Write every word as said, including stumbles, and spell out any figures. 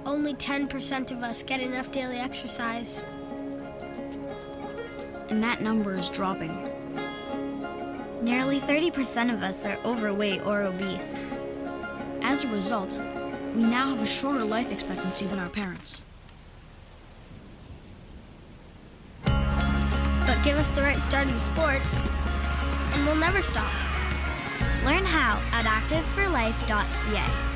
only ten percent of us get enough daily exercise. And that number is dropping. Nearly thirty percent of us are overweight or obese. As a result, we now have a shorter life expectancy than our parents. But give us the right start in sports, and we'll never stop. Learn how at active for life dot c a.